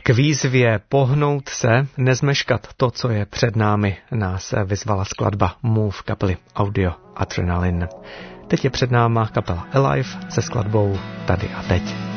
K výzvě pohnout se, nezmeškat to, co je před námi, nás vyzvala skladba Move kapely Audio Adrenaline. Teď je před náma kapela Alive se skladbou Tady a teď.